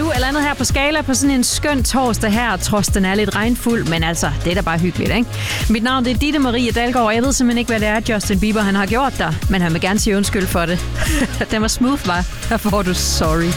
du er landet her på Skala på sådan en skøn torsdag her, trods den er lidt regnfuld, men altså, det er da bare hyggeligt, ikke? Mit navn det er Ditte Marie Dalgaard, og jeg ved simpelthen ikke, hvad det er, Justin Bieber han har gjort der, men han vil gerne sige undskyld for det. Den var smooth, var. Her får du sorry.